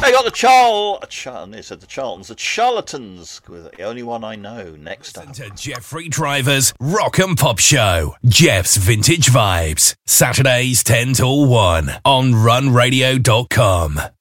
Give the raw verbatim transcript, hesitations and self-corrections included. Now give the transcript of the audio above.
They got the Charl... Char- it said the Charltons, the Charlatans, with the only one I know. Next up. Listen to Jeffrey Driver's Rock and Pop Show. Jeff's Vintage Vibes. Saturdays ten till one on run radio dot com.